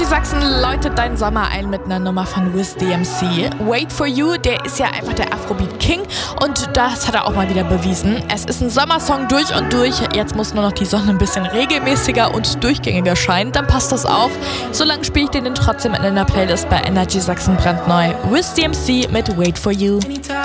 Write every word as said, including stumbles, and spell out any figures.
Energy Sachsen läutet deinen Sommer ein mit einer Nummer von Wiz D M C. Wait for You, der ist ja einfach der Afrobeat King und das hat er auch mal wieder bewiesen. Es ist ein Sommersong durch und durch. Jetzt muss nur noch die Sonne ein bisschen regelmäßiger und durchgängiger scheinen, dann passt das auch. Solange spiele ich den trotzdem in einer Playlist bei Energy Sachsen brandneu. Wiz D M C mit Wait for You.